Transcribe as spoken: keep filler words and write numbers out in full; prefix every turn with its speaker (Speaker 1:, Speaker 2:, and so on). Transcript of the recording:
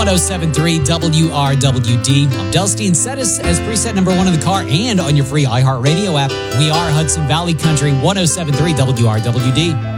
Speaker 1: one oh seven point three W R W D. I'm Delstein. Set us as preset number one in the car and on your free iHeartRadio app. We are Hudson Valley Country, one oh seven point three W R W D.